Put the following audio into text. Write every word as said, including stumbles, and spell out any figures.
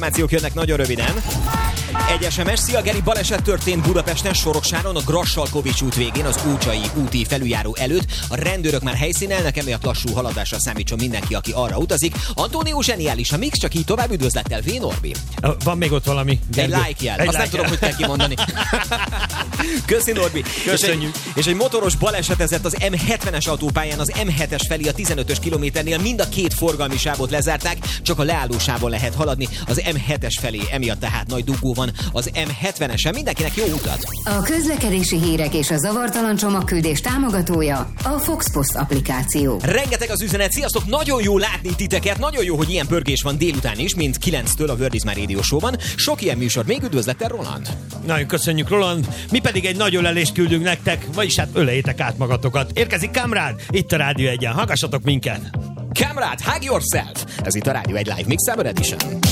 Információk jönnek nagyon röviden. Egy es em es, szia Geri, baleset történt Budapesten Soroksáron, a Grassalkovics út végén, az Úcsai úti felüljáró előtt. A rendőrök már helyszínelnek, emiatt lassú haladásra számítson mindenki, aki arra utazik. Antónió zseniális, a mix, csak így tovább, üdvözlettel, V. Norbi. Van még ott valami? Gergő? Egy like jel, egy azt like nem tudom, hogy kell kimondani. Köszi, Norbi. Köszönjük. És egy, és egy motoros balesetezett az em hetvenes autópályán, az em hetes felé a tizenötös kilométernél, mind a két forgalmi sávot lezárták, csak a leállósávon lehet haladni az em hetes felé, emiatt tehát nagy dugó van az em hetvenesen. Mindenkinek jó utat! A közlekedési hírek és a zavartalan csomagküldés támogatója a Fox Post applikáció. Rengeteg az üzenet, sziasztok! Nagyon jó látni titeket, nagyon jó, hogy ilyen pörgés van délután is, mint kilenctől a Word is My Radio Show-ban. Sok ilyen műsor, még üdvözlettel, Roland! Nagyon köszönjük, Roland! Mi pedig egy nagy ölelést küldünk nektek, vagyis hát öleljétek át magatokat. Érkezik Kamrád, itt a Rádió egyen. Hallgassatok minket! Kamrád, hug yourself! Ez itt a Rádió egy Live Mix Summer Edition.